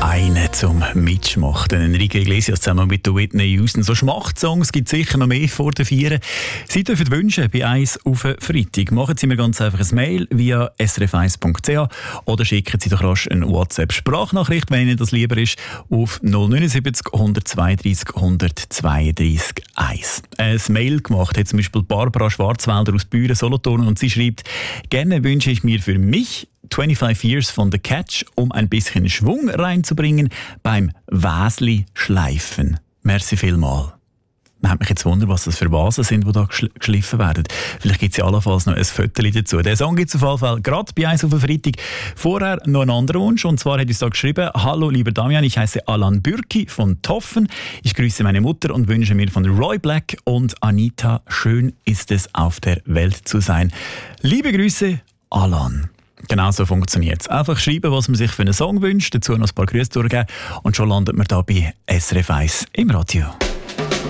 Einen zum Mitschmachten. Enrique Iglesias zusammen mit Whitney Houston. So Schmachtsongs gibt es sicher noch mehr vor den Vieren. Sie dürfen wünschen bei 1 auf Freitag. Machen Sie mir ganz einfach ein Mail via srf1.ch oder schicken Sie doch rasch eine WhatsApp-Sprachnachricht, wenn Ihnen das lieber ist, auf 079 132 132 1. Ein Mail gemacht hat zum Beispiel Barbara Schwarzwälder aus Büren, Solothurn, und sie schreibt: Gerne wünsche ich mir für mich 25 Years von The Catch, um ein bisschen Schwung reinzubringen beim Wäsli-Schleifen. Merci vielmal. Man hat mich jetzt wundern, was das für Vasen sind, die da geschliffen werden. Vielleicht gibt es ja allenfalls noch ein Foto dazu. Der Song gibt es auf jeden Fall gerade bei 1 auf Freitag. Vorher noch ein anderer Wunsch, und zwar hat uns da geschrieben: Hallo lieber Damian, ich heiße Alan Bürki von Toffen. Ich grüße meine Mutter und wünsche mir von Roy Black und Anita: Schön ist es, auf der Welt zu sein. Liebe Grüße, Alan. Genau so funktioniert es. Einfach schreiben, was man sich für einen Song wünscht, dazu noch ein paar Grüße durchgeben und schon landet man da bei SRF 1 im Radio.